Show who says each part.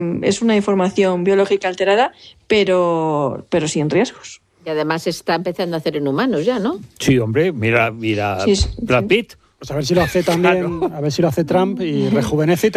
Speaker 1: Es una información biológica alterada, pero sin riesgos.
Speaker 2: Y además está empezando a hacer en humanos ya, ¿no?
Speaker 3: Sí, hombre, mira
Speaker 1: Sí.
Speaker 3: Brad Pitt.
Speaker 4: Pues a ver si lo hace también, a ver si lo hace Trump y rejuvenece.